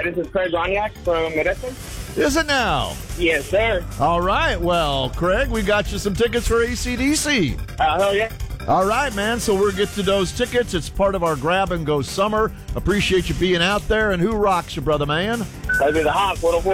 Hi, this is Craig Roniak from Medicine. Is it now? Yes, sir. All right. Well, Craig, we got you some tickets for AC/DC. Hell yeah. All right, man. So we'll get to those tickets. It's part of our grab and go summer. Appreciate you being out there. And who rocks you, brother man? That'd be the Hawk 104.